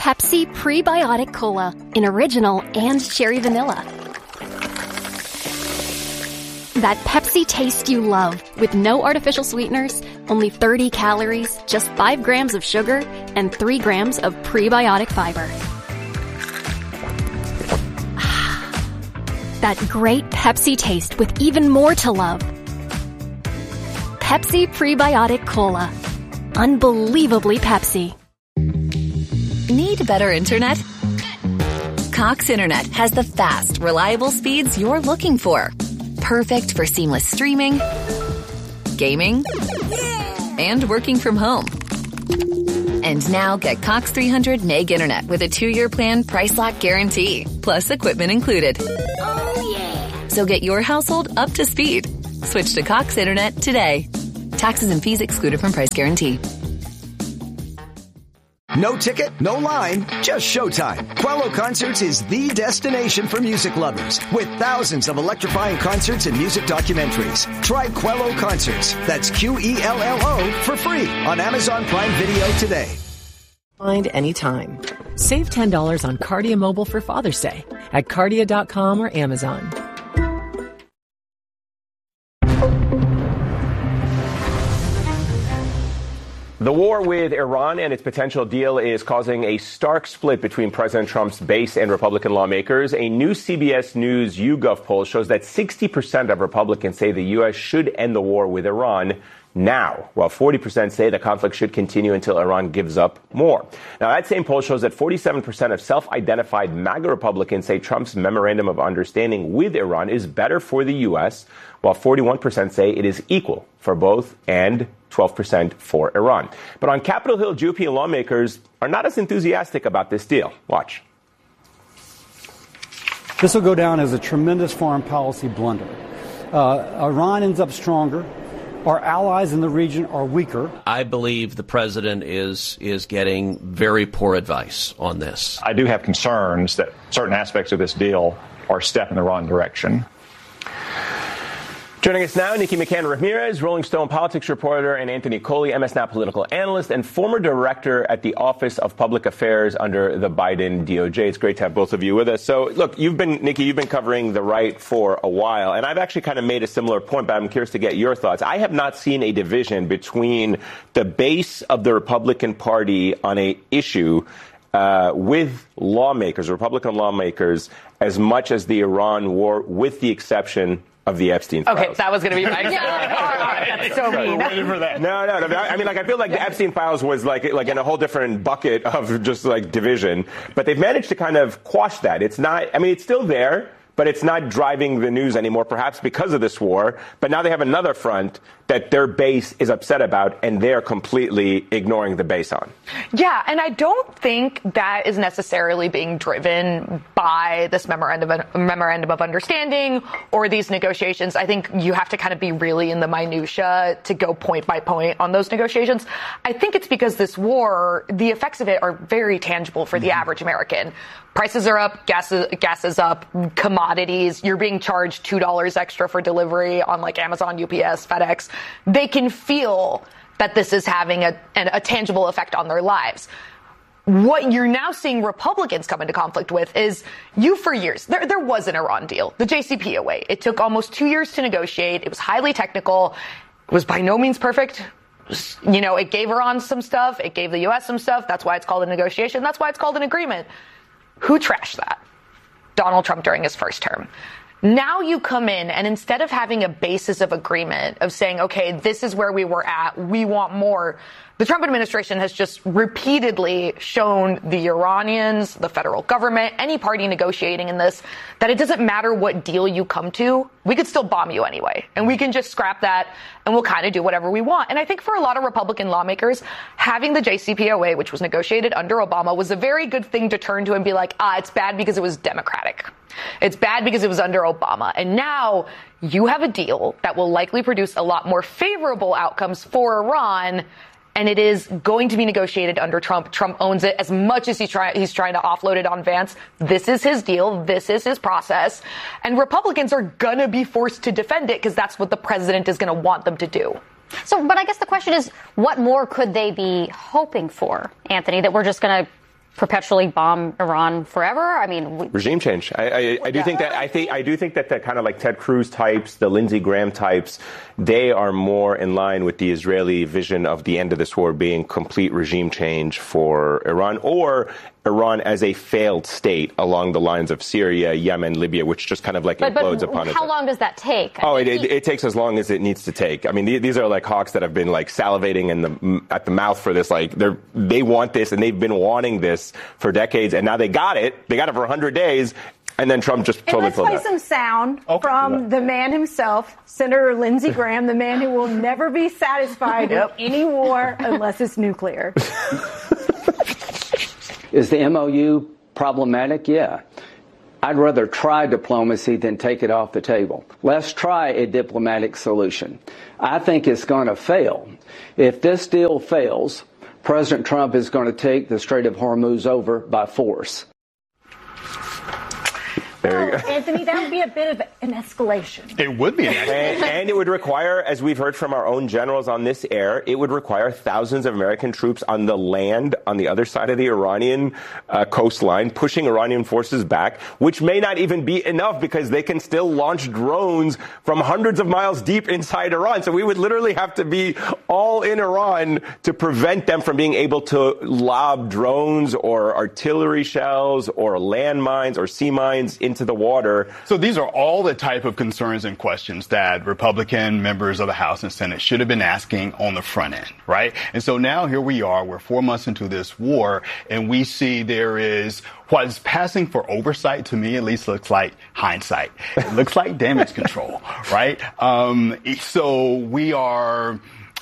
Pepsi Prebiotic Cola in original and cherry vanilla. That Pepsi taste you love with no artificial sweeteners, only 30 calories, just 5 grams of sugar, and 3 grams of prebiotic fiber. That great Pepsi taste with even more to love. Pepsi Prebiotic Cola. Unbelievably Pepsi. Need better internet? Cox Internet has the fast, reliable speeds you're looking for. Perfect for seamless streaming, gaming, and working from home. And now get Cox 300 meg internet with a 2-year plan price lock guarantee, plus equipment included. Oh, yeah. So get your household up to speed. Switch to Cox Internet today. Taxes and fees excluded from price guarantee. No ticket, no line, just showtime. Quello Concerts is the destination for music lovers with thousands of electrifying concerts and music documentaries. Try Quello Concerts, that's Qello, for free on Amazon Prime Video today. Find anytime. Save $10 on Cardia Mobile for Father's Day at Cardia.com or Amazon. The war with Iran and its potential deal is causing a stark split between President Trump's base and Republican lawmakers. A new CBS News YouGov poll shows that 60% of Republicans say the U.S. should end the war with Iran now, while 40% say the conflict should continue until Iran gives up more. Now, that same poll shows that 47% of self-identified MAGA Republicans say Trump's memorandum of understanding with Iran is better for the U.S., while 41% say it is equal for both and 12% for Iran. But on Capitol Hill, GOP lawmakers are not as enthusiastic about this deal. Watch. This will go down as a tremendous foreign policy blunder. Iran ends up stronger. Our allies in the region are weaker. I believe the president is getting very poor advice on this. I do have concerns that certain aspects of this deal are a step in the wrong direction. Joining us now, Nikki McCann-Ramirez, Rolling Stone politics reporter, and Anthony Coley, MS Now political analyst and former director at the Office of Public Affairs under the Biden DOJ. It's great to have both of you with us. So, look, Nikki, you've been covering the right for a while, and I've actually kind of made a similar point, but I'm curious to get your thoughts. I have not seen a division between the base of the Republican Party on a issue with lawmakers, Republican lawmakers, as much as the Iran war, with the exception of the Epstein files. Okay, that was going to be my That's so mean. Waiting for that. No. I mean, I feel like the Epstein files was like in a whole different bucket of just like division. But they've managed to kind of quash that. It's not, I mean, it's still there, but it's not driving the news anymore, perhaps because of this war. But now they have another front that their base is upset about, and they're completely ignoring the base on. Yeah, and I don't think that is necessarily being driven by this memorandum of understanding or these negotiations. I think you have to kind of be really in the minutia to go point by point on those negotiations. I think it's because this war, the effects of it are very tangible for the average American. Prices are up, gas is up, commodities. You're being charged $2 extra for delivery on like Amazon, UPS, FedEx. They can feel that this is having a tangible effect on their lives. What you're now seeing Republicans come into conflict with is for years. There was an Iran deal, the JCPOA. It took almost 2 years to negotiate. It was highly technical. It was by no means perfect. You know, it gave Iran some stuff. It gave the U.S. some stuff. That's why it's called a negotiation. That's why it's called an agreement. Who trashed that? Donald Trump during his first term. Now you come in, and instead of having a basis of agreement of saying, okay, this is where we were at, we want more, the Trump administration has just repeatedly shown the Iranians, the federal government, any party negotiating in this, that it doesn't matter what deal you come to, we could still bomb you anyway. And we can just scrap that, and we'll kind of do whatever we want. And I think for a lot of Republican lawmakers, having the JCPOA, which was negotiated under Obama, was a very good thing to turn to and be like, it's bad because it was Democratic. It's bad because it was under Obama. And now you have a deal that will likely produce a lot more favorable outcomes for Iran, and it is going to be negotiated under Trump. Trump owns it as much as he's trying to offload it on Vance. This is his deal. This is his process. And Republicans are going to be forced to defend it because that's what the president is going to want them to do. So, but I guess the question is, what more could they be hoping for, Anthony, that we're just going to perpetually bomb Iran forever? I mean, regime change. I do think that the kind of like Ted Cruz types, the Lindsey Graham types, they are more in line with the Israeli vision of the end of this war being complete regime change for Iran, or Iran as a failed state along the lines of Syria, Yemen, Libya, which just kind of like implodes upon it. How long does that take? It takes as long as it needs to take. I mean, these are like hawks that have been like salivating at the mouth for this. Like they want this, and they've been wanting this for decades, and now they got it. They got it for 100 days. And then Trump just totally pulled out. Let's play some sound from the man himself, Senator Lindsey Graham, the man who will never be satisfied with any war unless it's nuclear. Is the MOU problematic? Yeah. I'd rather try diplomacy than take it off the table. Let's try a diplomatic solution. I think it's going to fail. If this deal fails, President Trump is going to take the Strait of Hormuz over by force. There you go. Anthony, that would be a bit of an escalation. It would be an escalation. And it would require, as we've heard from our own generals on this air, it would require thousands of American troops on the land on the other side of the Iranian coastline, pushing Iranian forces back, which may not even be enough because they can still launch drones from hundreds of miles deep inside Iran. So we would literally have to be all in Iran to prevent them from being able to lob drones or artillery shells or landmines or sea mines into the water. So these are all the type of concerns and questions that Republican members of the House and Senate should have been asking on the front end, right? And so now here we are, we're 4 months into this war, and we see there is what is passing for oversight, to me at least, looks like hindsight. It looks like damage control, right? So we are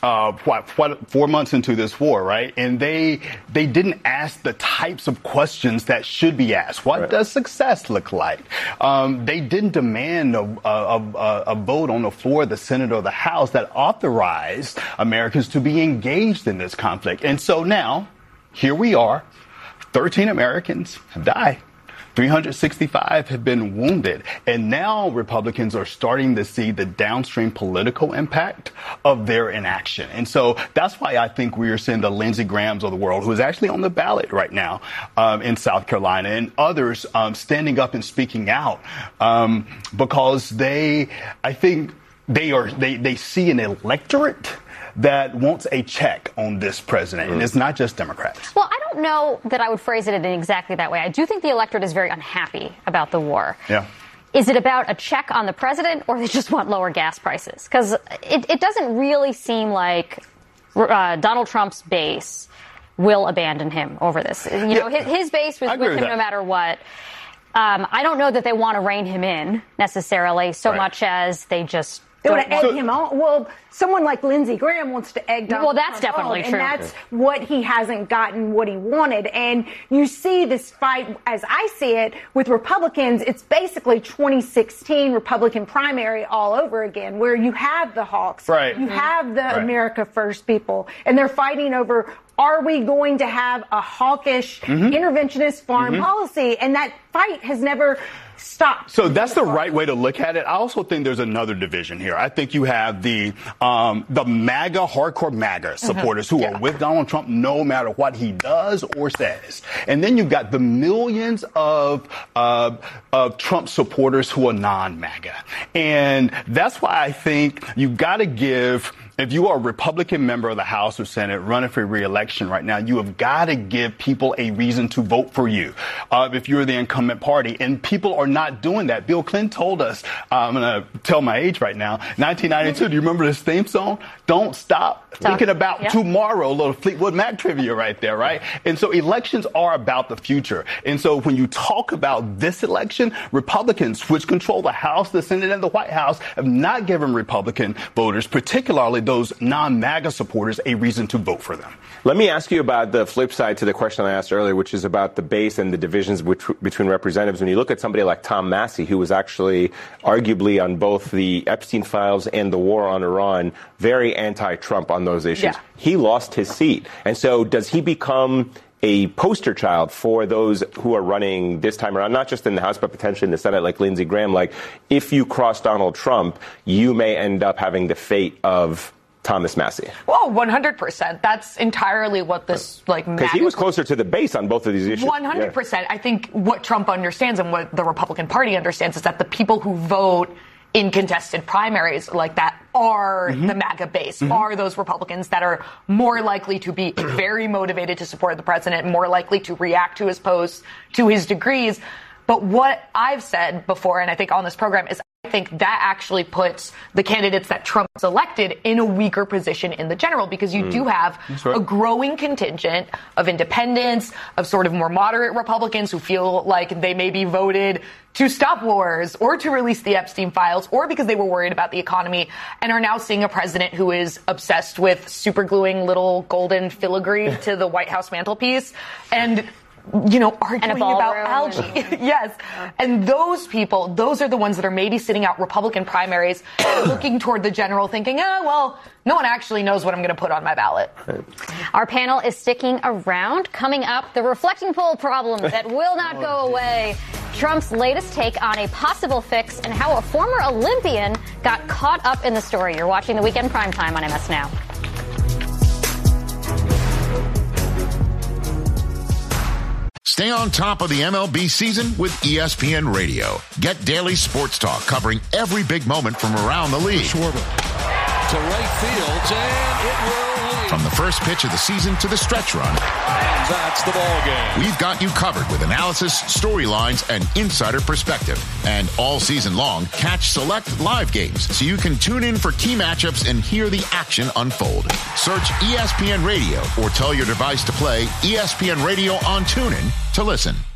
4 months into this war, right? And they didn't ask the types of questions that should be asked. What does success look like? They didn't demand a vote on the floor of the Senate or the House that authorized Americans to be engaged in this conflict. And so now, here we are. 13 Americans have died. 365 have been wounded. And now Republicans are starting to see the downstream political impact of their inaction. And so that's why I think we are seeing the Lindsey Grahams of the world, who is actually on the ballot right now in South Carolina, and others standing up and speaking out because I think they see an electorate that wants a check on this president. And it's not just Democrats. Well, I don't know that I would phrase it in exactly that way. I do think the electorate is very unhappy about the war. Yeah. Is it about a check on the president, or they just want lower gas prices? Because it doesn't really seem like Donald Trump's base will abandon him over this. You know, his base was with him no matter what. I don't know that they want to rein him in necessarily so much as they just... They want to egg him on. Well, someone like Lindsey Graham wants to egg Donald Trump definitely on, true. And that's what he hasn't gotten, what he wanted. And you see this fight, as I see it, with Republicans. It's basically 2016 Republican primary all over again, where you have the hawks, you have the America First people, and they're fighting over, are we going to have a hawkish, interventionist foreign policy? And that fight has never stopped. So that's the right way to look at it. I also think there's another division here. I think you have the MAGA, hardcore MAGA supporters who are with Donald Trump no matter what he does or says. And then you've got the millions of Trump supporters who are non-MAGA. And that's why I think you've got to give... If you are a Republican member of the House or Senate running for re-election right now, you have got to give people a reason to vote for you if you're the incumbent party. And people are not doing that. Bill Clinton told us, I'm going to tell my age right now, 1992, do you remember this theme song? Don't stop thinking about tomorrow. A little Fleetwood Mac trivia right there, right? And so elections are about the future. And so when you talk about this election, Republicans, which control the House, the Senate, and the White House, have not given Republican voters, particularly those non-MAGA supporters, a reason to vote for them. Let me ask you about the flip side to the question I asked earlier, which is about the base and the divisions between representatives. When you look at somebody like Tom Massie, who was actually arguably on both the Epstein files and the war on Iran, very anti-Trump on those issues. He lost his seat. And so does he become a poster child for those who are running this time around, not just in the House, but potentially in the Senate, like Lindsey Graham? Like, if you cross Donald Trump, you may end up having the fate of Thomas Massie. Well, 100%. That's entirely what this because he was closer to the base on both of these issues. 100%. Yeah. I think what Trump understands and what the Republican Party understands is that the people who vote in contested primaries like that are the MAGA base, are those Republicans that are more likely to be very motivated to support the president, more likely to react to his posts, to his degrees. But what I've said before, and I think on this program, is I think that actually puts the candidates that Trump selected in a weaker position in the general, because you do have a growing contingent of independents, of sort of more moderate Republicans who feel like they maybe voted to stop wars or to release the Epstein files or because they were worried about the economy and are now seeing a president who is obsessed with supergluing little golden filigree to the White House mantelpiece and arguing about algae. Yes. And those people, those are the ones that are maybe sitting out Republican primaries looking toward the general thinking, no one actually knows what I'm going to put on my ballot. Our panel is sticking around. Coming up, the reflecting poll problem that will not go away. Trump's latest take on a possible fix and how a former Olympian got caught up in the story. You're watching The Weekend Primetime on MS Now. Stay on top of the MLB season with ESPN Radio. Get daily sports talk covering every big moment from around the league. Schwarber to right field, and it will lead. From the first pitch of the season to the stretch run. And that's the ball game. We've got you covered with analysis, storylines, and insider perspective. And all season long, catch select live games so you can tune in for key matchups and hear the action unfold. Search ESPN Radio or tell your device to play ESPN Radio on TuneIn to listen.